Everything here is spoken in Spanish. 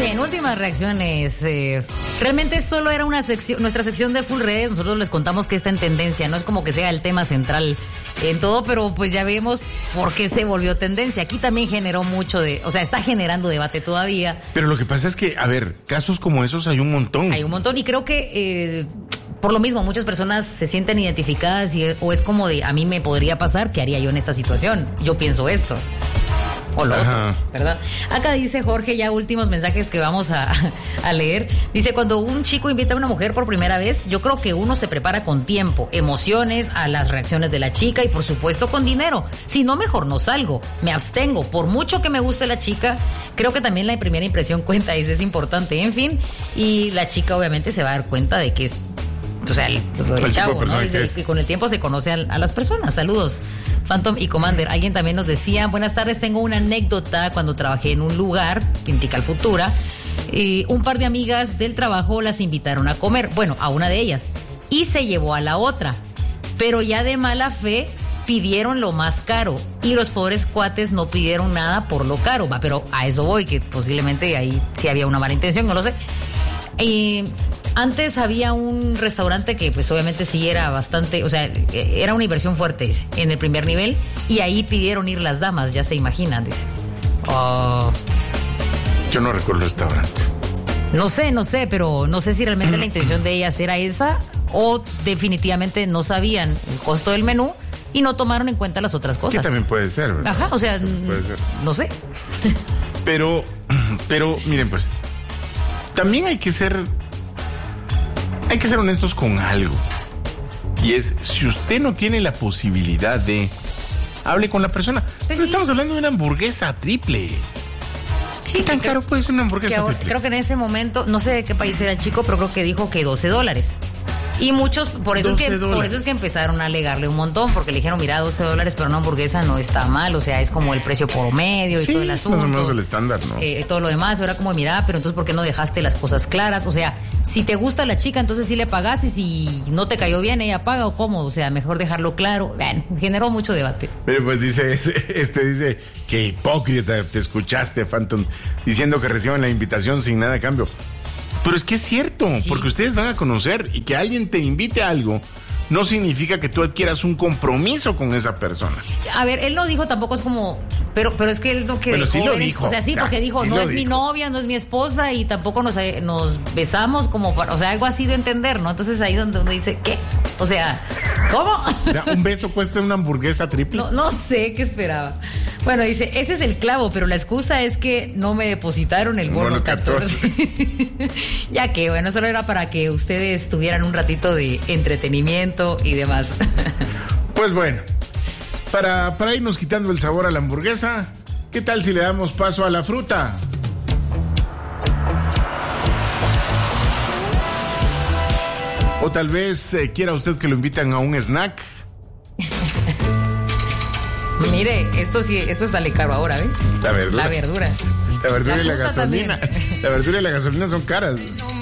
Sí, en últimas reacciones, realmente solo era una sección, nuestra sección de Full Redes. Nosotros les contamos que está en tendencia, no es como que sea el tema central en todo, pero pues ya vemos por qué se volvió tendencia. Aquí también generó mucho está generando debate todavía. Pero lo que pasa es que, a ver, casos como esos hay un montón. Hay un montón y creo que por lo mismo muchas personas se sienten identificadas o es como de, a mí me podría pasar, ¿qué haría yo en esta situación? Yo pienso esto. O lo otro, ¿verdad? Acá dice Jorge, ya últimos mensajes que vamos a leer. Dice, cuando un chico invita a una mujer por primera vez, yo creo que uno se prepara con tiempo, emociones, a las reacciones de la chica y por supuesto con dinero. Si no, mejor no salgo, me abstengo. Por mucho que me guste la chica, creo que también la primera impresión cuenta, es importante. En fin, y la chica obviamente se va a dar cuenta de que es... O sea, el chavo, ¿no? Dice, y con el tiempo se conoce a las personas. Saludos, Phantom y Commander. Alguien también nos decía, buenas tardes, tengo una anécdota cuando trabajé en un lugar, Tintical Futura. Un par de amigas del trabajo las invitaron a comer, bueno, a una de ellas, y se llevó a la otra. Pero ya de mala fe pidieron lo más caro y los pobres cuates no pidieron nada por lo caro. Pero a eso voy, que posiblemente ahí sí había una mala intención, no lo sé. Antes había un restaurante que pues obviamente sí era bastante, o sea, era una inversión fuerte en el primer nivel y ahí pidieron ir las damas, ya se imaginan, dice. Yo no recuerdo el restaurante. No sé, pero no sé si realmente la intención de ellas era esa o definitivamente no sabían el costo del menú y no tomaron en cuenta las otras cosas. Que también puede ser, ¿verdad? Ajá, o sea, no sé. Pero, miren, pues, también hay que ser honestos con algo. Y es, si usted no tiene la posibilidad de, hable con la persona. Pues sí. Estamos hablando de una hamburguesa triple. Sí, ¿qué tan caro puede ser una hamburguesa triple? Creo que en ese momento, no sé de qué país era el chico, pero creo que dijo que $12. Y muchos, por eso es que empezaron a alegarle un montón, porque le dijeron, mira, $12, pero una hamburguesa no está mal, o sea, es como el precio promedio y todo el asunto. Más o menos el estándar, ¿no? Todo lo demás, era como, mira, pero entonces, ¿por qué no dejaste las cosas claras? O sea, si te gusta la chica, entonces sí le pagas, y si no te cayó bien, ella paga, o cómo, o sea, mejor dejarlo claro. Bueno, generó mucho debate. Pero pues dice, qué hipócrita, te escuchaste, Phantom, diciendo que reciban la invitación sin nada a cambio. Pero es que es cierto, sí. Porque ustedes van a conocer y que alguien te invite a algo no significa que tú adquieras un compromiso con esa persona. A ver, él no dijo, tampoco es como, pero es que él no que bueno, dejó, sí lo dijo. O sea, sí, porque dijo, sí no es mi novia, no es mi esposa y tampoco nos besamos como para, o sea, algo así de entender, ¿no? Entonces ahí donde uno dice, ¿qué? O sea, ¿cómo? O sea, un beso cuesta una hamburguesa triple. No sé qué esperaba. Bueno, dice, ese es el clavo, pero la excusa es que no me depositaron el bono 14. Ya que, bueno, solo era para que ustedes tuvieran un ratito de entretenimiento y demás. Pues bueno, para irnos quitando el sabor a la hamburguesa, ¿qué tal si le damos paso a la fruta? O tal vez quiera usted que lo invitan a un snack. Mire, esto sale caro ahora, ¿ves? La verdura. La verdura. La verdura y la gasolina. También. La verdura y la gasolina son caras.